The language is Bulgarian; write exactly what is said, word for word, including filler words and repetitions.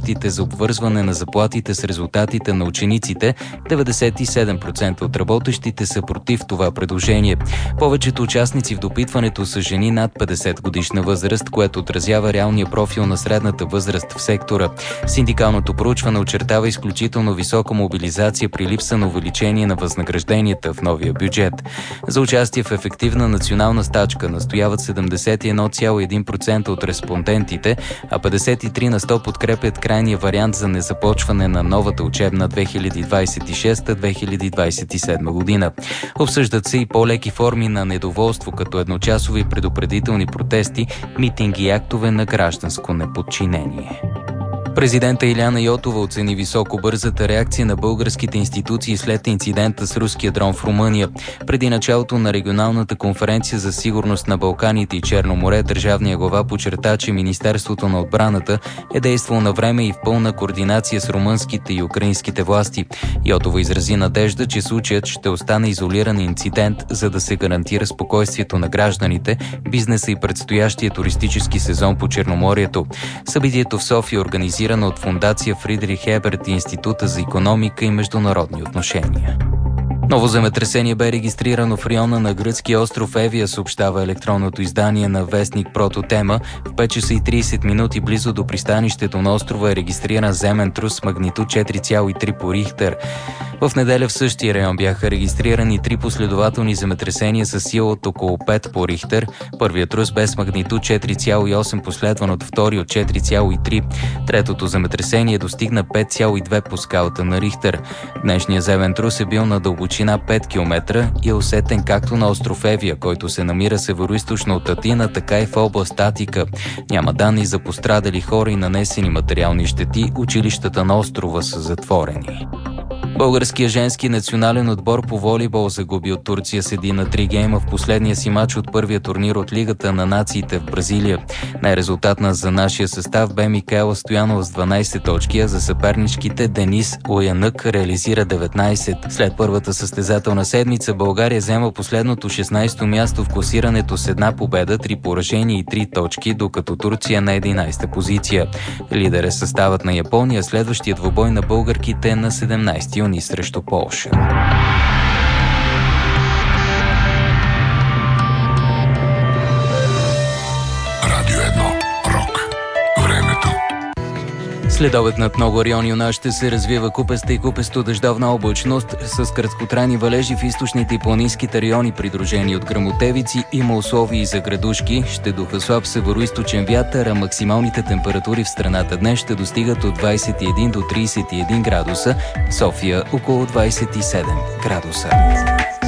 възможностите за обвързване на заплатите с резултатите на учениците, деветдесет и седем процента от работещите са против това предложение. Повечето участници в допитването са жени над петдесет годишна възраст, което отразява реалния профил на средната възраст в сектора. Синдикалното проучване очертава изключително висока мобилизация при липса на увеличение на възнагражденията в новия бюджет. За участие в ефективна национална стачка настояват седемдесет и едно цяло и един процента от респондентите, а петдесет и три на сто подкрепят крайния вариант за незапочване на новата учебна две хиляди двадесет и шеста - две хиляди двадесет и седма година. Обсъждат се и по-леки форми на недоволство, като едночасови предупредителни протести, митинги и актове на гражданско неподчинение. Президента Иляна Йотова оцени високо бързата реакция на българските институции след инцидента с руския дрон в Румъния. Преди началото на регионалната конференция за сигурност на Балканите и Черно море, държавния глава подчерта, че Министерството на отбраната е действало на време и в пълна координация с румънските и украинските власти. Йотова изрази надежда, че случаят ще остане изолиран инцидент, за да се гарантира спокойствието на гражданите, бизнеса и предстоящия туристически сезон по Черноморието. Събитието в София организира от Фондация Фридрих Еберт и Института за икономика и международни отношения. Ново земетресение бе регистрирано в района на гръцкия остров Евия, съобщава електронното издание на вестник Прототема. В пет часа и тридесет минути близо до пристанището на острова е регистриран земен трус с магнитуд четири цяло и три по Рихтер. В неделя в същия район бяха регистрирани три последователни земетресения с сила от около пет по Рихтер. Първият трус бе с магнитуд четири цяло и осем, последван от втори от четири цяло и три. Третото земетресение достигна пет цяло и две по скалата на Рихтер. Днешният земен трус е бил на дълбочина пет километра и е усетен както на остров Евия, който се намира североизточно от Атина, така и в област Атика. Няма данни за пострадали хора и нанесени материални щети. Училищата на острова са затворени. Българският женски национален отбор по волейбол загуби от Турция с един на три гейма в последния си матч от първия турнир от Лигата на нациите в Бразилия. Най-резултатна за нашия състав бе Микаела Стоянова с дванадесет точки, а за съперничките Денис Оянък реализира деветнадесет. След първата състезателна седмица България взема последното шестнадесето място в класирането с една победа, три поражения и три точки, докато Турция на единадесета позиция. Лидер е съставът на Япония, следващият двубой на българките на седемнадесети юни срещу Полша. Радио едно. Рок. Времето. Следобед над много райони у нас ще се развива купеста и купесто дъждовна облачност с краткотрайни валежи в източните и планинските райони, придружени от гръмотевици. Има условия и за градушки. Ще духа слаб североизточен вятър, а максималните температури в страната днес ще достигат от двадесет и един до тридесет и един градуса, София около двадесет и седем градуса.